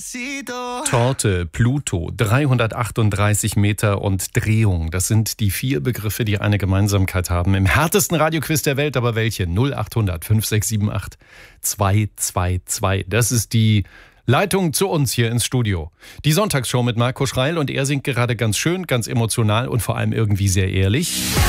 Torte, Pluto, 338 Meter und Drehung. Das sind die 4 Begriffe, die eine Gemeinsamkeit haben. Im härtesten Radioquiz der Welt, aber welche? 0800 5678 222. Das ist die Leitung zu uns hier ins Studio. Die Sonntagsshow mit Marco Schreil und er singt gerade ganz schön, ganz emotional und vor allem irgendwie sehr ehrlich.